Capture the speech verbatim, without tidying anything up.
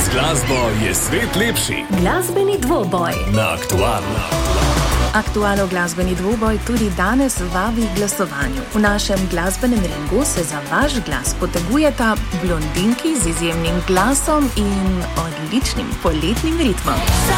glasbo je svet lepši. Glasbeni dvoboj Na Aktualno. Aktualno glasbeni dvoboj tudi danes vabi k glasovanju. V našem glasbenem ringu se za vaš glas potegujeta blondinki z izjemnim glasom in odličnim poletnim ritmom.